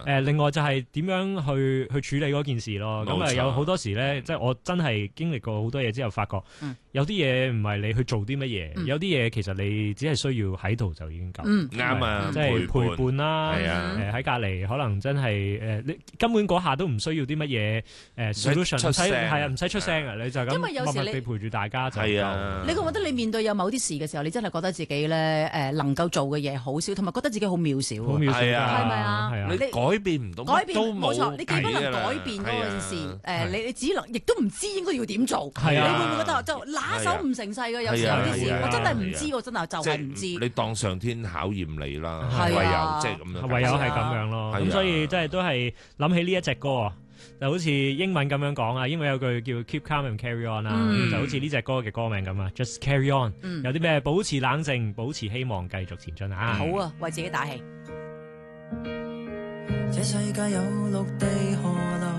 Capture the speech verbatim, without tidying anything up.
誒，另外就係點樣去去處理嗰件事咯。咁啊，有好多時咧，即係我真係經歷過好多嘢之後，發覺有啲嘢唔係你去做啲乜嘢，有啲嘢其實你只係需要喺度就已經夠。 啱啊， 即係陪伴啦，誒喺隔離可能真係誒，你根本嗰下都唔需要啲乜嘢誒 solution，唔使係啊，唔使出聲啊，你就咁默默地陪住大家就夠。 你覺唔覺得你面對有某啲事嘅時候，你真係覺得自己咧誒能夠做嘅嘢好少，同埋覺得自己好渺小。 好渺小係啊， 係咪啊？ 你改變唔到， 改變都冇錯，你既不能改變嗰件事，誒你你只能亦都唔知應該要點做。你會唔會覺得就拿手唔成勢嘅？有時候有啲事我真係唔知，我真係就係唔知。 你當上天考驗你啦， 唯有即係咁樣， 唯有係咁樣咯。咁所以即係都係諗起呢一隻歌啊，就好似英文咁樣講啊，英文有句叫 Keep Calm and Carry On 啦，就好似呢隻歌嘅歌名咁啊 ，Just Carry On。有啲咩保持冷靜，保持希望，繼續前進啊！ 好啊，為自己打氣。 這世界有陸地河流。